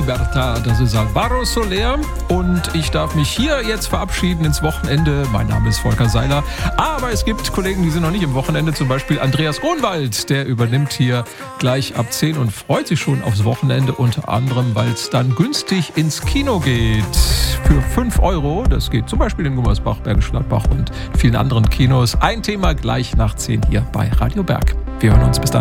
Libertà, das ist Alvaro Soler und ich darf mich hier jetzt verabschieden ins Wochenende. Mein Name ist Volker Seiler, aber es gibt Kollegen, die sind noch nicht im Wochenende, zum Beispiel Andreas Gronwald, der übernimmt hier gleich ab 10 und freut sich schon aufs Wochenende, unter anderem, weil es dann günstig ins Kino geht. Für 5 €, das geht zum Beispiel in Gummersbach, Bergisch Gladbach und vielen anderen Kinos. Ein Thema gleich nach 10 hier bei Radio Berg. Wir hören uns, bis dann.